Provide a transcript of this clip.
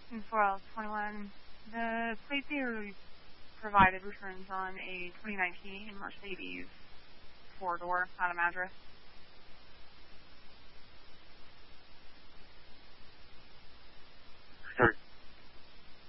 21. The plate they provided returns on a 2019 Mercedes four-door, not a Madras.